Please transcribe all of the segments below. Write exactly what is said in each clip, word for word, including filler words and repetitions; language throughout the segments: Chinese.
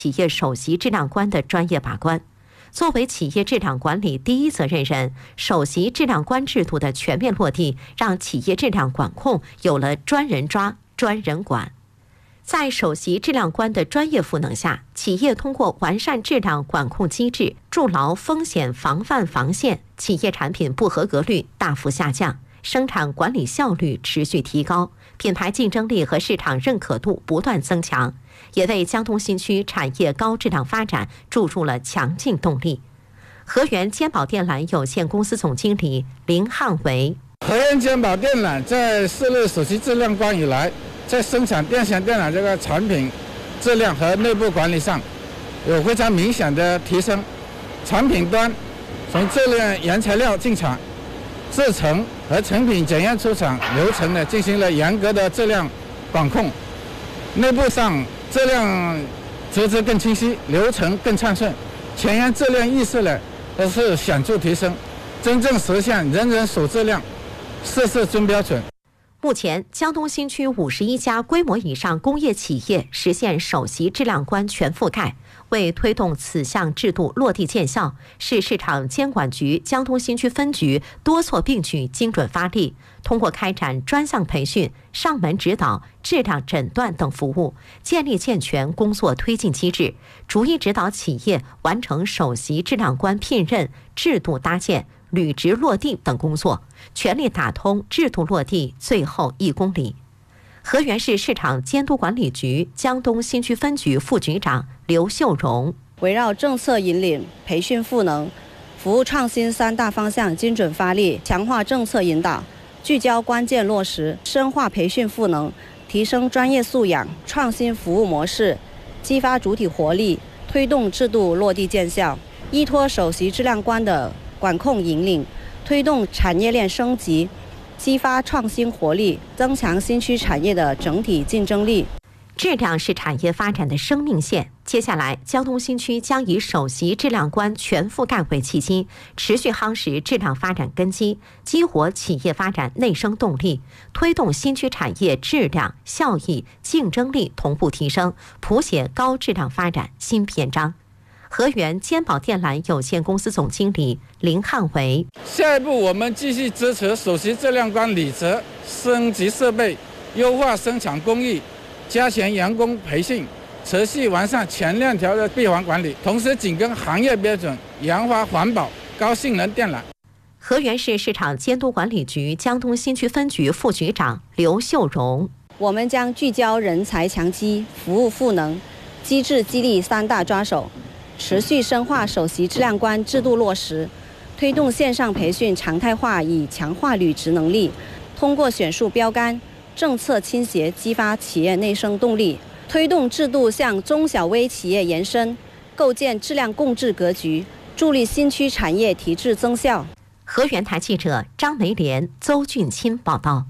企业首席质量官的专业把关。作为企业质量管理第一责任人，首席质量官制度的全面落地，让企业质量管控有了专人抓、专人管。在首席质量官的专业赋能下，企业通过完善质量管控机制，筑牢风险防范防线，企业产品不合格率大幅下降，生产管理效率持续提高，品牌竞争力和市场认可度不断增强，也为江东新区产业高质量发展注入了强劲动力。和源坚宝电缆有限公司总经理林汉维： 和源坚宝电缆在设立首席质量官以来，在生产电线电缆这个产品质量和内部管理上有非常明显的提升。产品端从质量原材料进厂、制成和成品检验出厂流程呢进行了严格的质量管控，内部上质量职责更清晰，流程更畅顺，前沿质量意识呢都是显著提升，真正实现人人守质量、事事遵标准。 目前，江东新区五十一家规模以上工业企业实现首席质量官全覆盖。为推动此项制度落地见效，市市场监管局江东新区分局多措并举、精准发力，通过开展专项培训、上门指导、质量诊断等服务，建立健全工作推进机制，逐一指导企业完成首席质量官聘任、制度搭建、履职落地等工作，全力打通制度落地最后一公里。和源市市场监督管理局江东新区分局副局长刘秀荣： 围绕政策引领、培训赋能、服务创新三大方向精准发力，强化政策引导，聚焦关键落实，深化培训赋能，提升专业素养，创新服务模式，激发主体活力，推动制度落地见效。依托首席质量官的管控引领，推动产业链升级，激发创新活力，增强新区产业的整体竞争力。 质量是产业发展的生命线。接下来，江东新区将以首席质量官全覆盖为契机，持续夯实质量发展根基，激活企业发展内生动力，推动新区产业质量、效益、竞争力同步提升，谱写高质量发展新篇章。和源坚宝电缆有限公司总经理林汉维： 下一步，我们继续支持首席质量官履职，升级设备，优化生产工艺，加强员工培训，持续完善全链条的闭环管理，同时紧跟行业标准，研发环保、高性能电缆。 和源市市场监督管理局江东新区分局副局长刘秀荣： 我们将聚焦人才强基、服务赋能、机制激励三大抓手，持续深化首席质量官制度落实，推动线上培训常态化，以强化履职能力。通过选树标杆、政策倾斜，激发企业内生动力，推动制度向中小微企业延伸，构建质量共治格局，助力新区产业提质增效。 和源台记者张梅莲、邹俊清报道。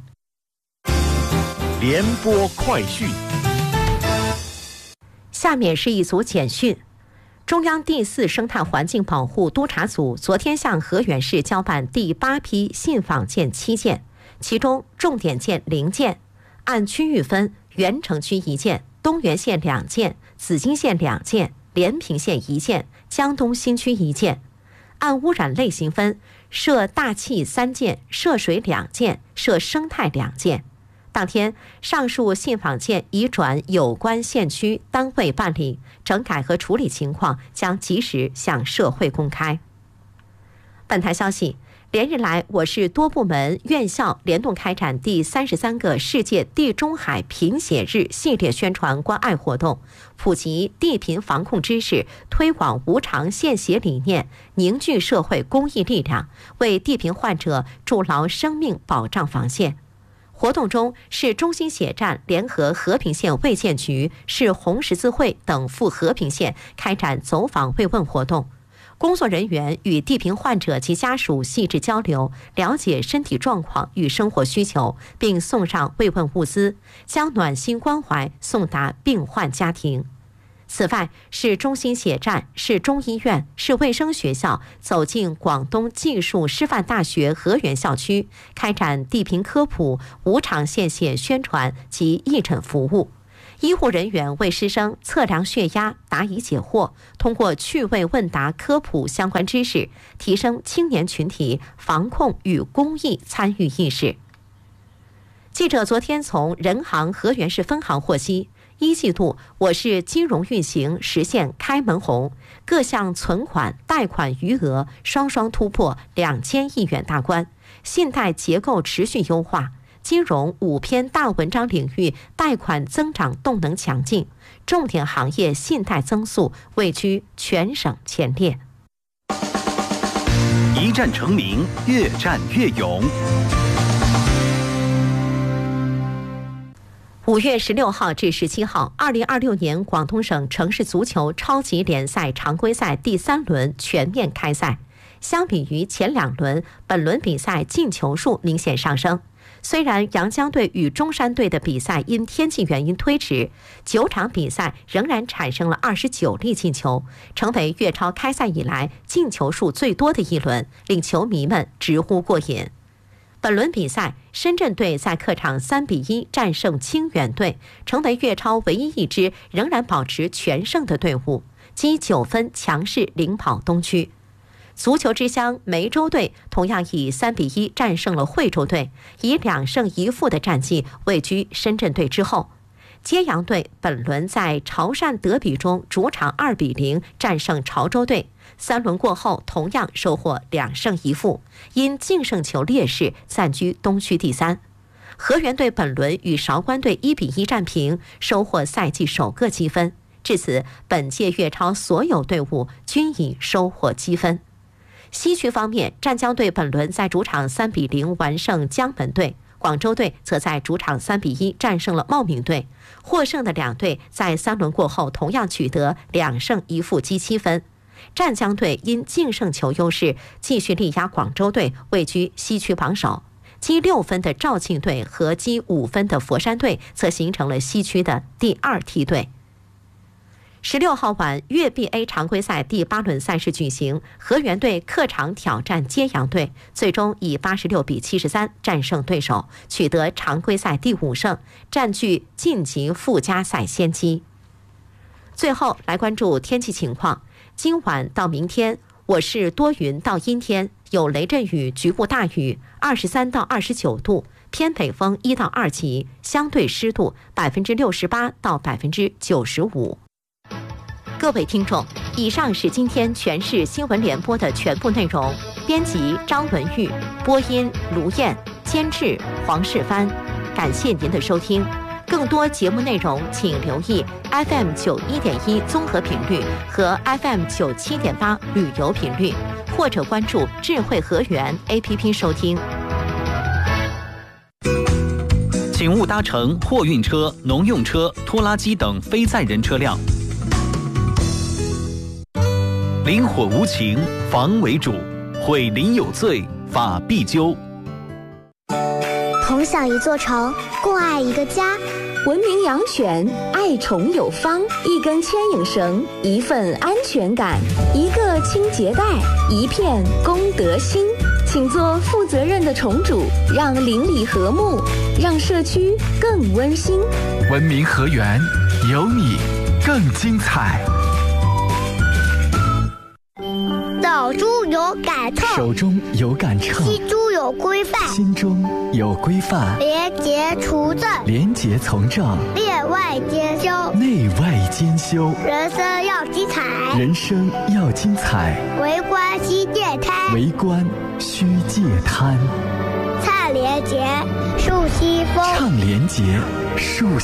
联播快讯， 下面是一组简讯。中央第四生态环境保护督察组昨天向和源市交办第八批信访件七件，其中重点件零件，按区域分：原城区一件，东源县两件，紫金县两件，连平县一件，江东新区一件。按污染类型分：涉大气三件，涉水两件，涉生态两件。当天，上述信访件已转有关县区单位办理，整改和处理情况将及时向社会公开。本台消息，连日来，我市多部门院校联动开展第三十三个世界地中海贫血日系列宣传关爱活动，普及地贫防控知识，推广无偿献血理念，凝聚社会公益力量，为地贫患者筑牢生命保障防线。活动中，市中心血站联合和平县卫健局、市红十字会等赴和平县开展走访慰问活动。工作人员与地贫患者及家属细致交流，了解身体状况与生活需求，并送上慰问物资，将暖心关怀送达病患家庭。此外，市中心血站、市中医院、市卫生学校走进广东技术师范大学和源校区，开展地贫科普、无偿献血宣传及义诊服务。 医护人员为师生测量血压、答疑解惑，通过趣味问答科普相关知识，提升青年群体防控与公益参与意识。记者昨天从人行河源市分行获悉，一季度我市金融运行实现开门红，各项存款、贷款余额双双突破两千亿元大关，信贷结构持续优化。金融五篇大文章领域贷款增长动能强劲，重点行业信贷增速位居全省前列。 一战成名，越战越勇。 五月十六号至十七号，二零二六年广东省城市足球超级联赛常规赛第三轮全面开赛。相比于前两轮，本轮比赛进球数明显上升。虽然阳江队与中山队的比赛因天气原因推迟，九场比赛仍然产生了二十九粒进球，成为粤超开赛以来进球数最多的一轮，令球迷们直呼过瘾。本轮比赛，深圳队在客场三比一战胜清远队，成为粤超唯一一支仍然保持全胜的队伍，积九分强势领跑东区。足球之乡梅州队同样以三比一战胜了惠州队，以两胜一负的战绩位居深圳队之后。揭阳队本轮在潮汕德比中主场二比零战胜潮州队，三轮过后同样收获两胜一负，因净胜球劣势暂居东区第三。河源队本轮与韶关队一比一战平，收获赛季首个积分。至此，本届粤超所有队伍均已收获积分。西区方面，湛江队本轮在主场三比零完胜江门队，广州队则在主场三比一战胜了茂名队。获胜的两队在三轮过后同样取得两胜一负积七分。湛江队因净胜球优势继续力压广州队，位居西区榜首。积六分的肇庆队和积五分的佛山队则形成了西区的第二梯队。十六号晚，粤 B A 常规赛第八轮赛事举行，河源队客场挑战揭阳队，最终以八十六比七十三战胜对手，取得常规赛第五胜，占据晋级附加赛先机。最后来关注天气情况，今晚到明天，我市多云到阴天，有雷阵雨、局部大雨，二十三到二十九度，偏北风一到二级，相对湿度百分之六十八到百分之九十五。各位听众，以上是今天全市新闻联播的全部内容。编辑张文玉，播音卢燕，监制黄世帆。感谢您的收听。更多节目内容，请留意 F M 九一点一综合频率和 F M 九七点八旅游频率，或者关注智慧河源 A P P 收听。 请勿搭乘货运车、农用车、拖拉机等非载人车辆。林火无情，防为主；毁林有罪，法必究。 同享一座城，共爱一个家。 文明养犬，爱宠有方。一根牵引绳，一份安全感；一个清洁袋，一片公德心。请做负责任的宠主，让邻里和睦，让社区更温馨。 文明河源，有你更精彩。 走猪有赶趟， 手中有杆秤， 吸猪有规范， 心中有规范。 廉洁除政， 廉洁从政， 内外兼修， 内外兼修。 人生要精彩， 人生要精彩。 为官须戒贪， 为官须戒贪。 唱廉洁，树西风， 唱廉洁，树